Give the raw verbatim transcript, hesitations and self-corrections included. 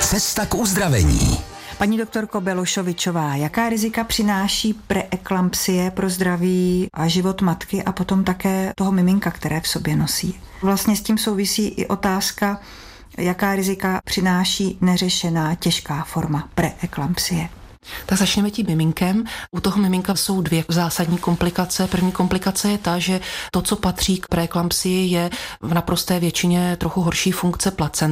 Cesta k uzdravení. Paní doktorko Belošovičová, jaká rizika přináší preeklampsie pro zdraví a život matky a potom také toho miminka, které v sobě nosí? Vlastně s tím souvisí i otázka, jaká rizika přináší neřešená těžká forma preeklampsie. Tak začneme tím miminkem. U toho miminka jsou dvě zásadní komplikace. První komplikace je ta, že to, co patří k preeklampsii, je v naprosté většině trochu horší funkce placenta.